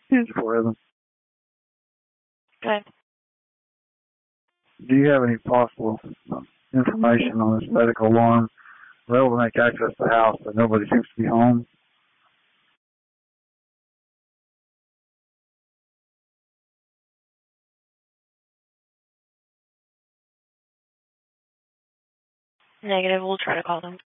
For them. Good. Do you have any possible information on this medical alarm? We're able to make access to the house, but nobody seems to be home. Negative. We'll try to call them.